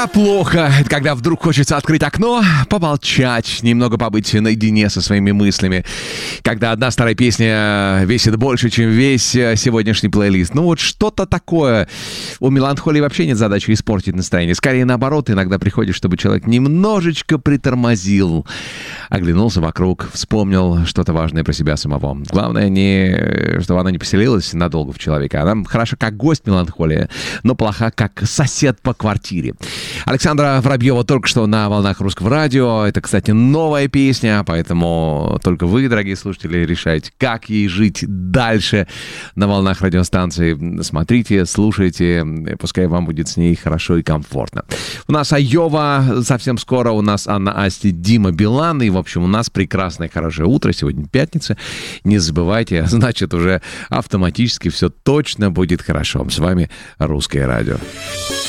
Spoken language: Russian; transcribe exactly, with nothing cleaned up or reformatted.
Плохо, это когда вдруг хочется открыть окно, помолчать, немного побыть наедине со своими мыслями. Когда одна старая песня весит больше, чем весь сегодняшний плейлист. Ну вот что-то такое. У меланхолии вообще нет задачи испортить настроение. Скорее наоборот, иногда приходит, чтобы человек немножечко притормозил, оглянулся вокруг, вспомнил что-то важное про себя самого. Главное, не, чтобы она не поселилась надолго в человека. Она хороша как гость, меланхолия, но плоха как сосед по квартире. Александра Воробьева только что на волнах Русского радио. Это, кстати, новая песня, поэтому только вы, дорогие слушатели, решаете, как ей жить дальше на волнах радиостанции. Смотрите, слушайте, пускай вам будет с ней хорошо и комфортно. У нас Айова, совсем скоро у нас Анна Асти, Дима Билан, и, в общем, у нас прекрасное, хорошее утро. Сегодня пятница. Не забывайте, значит, уже автоматически все точно будет хорошо. С вами Русское радио.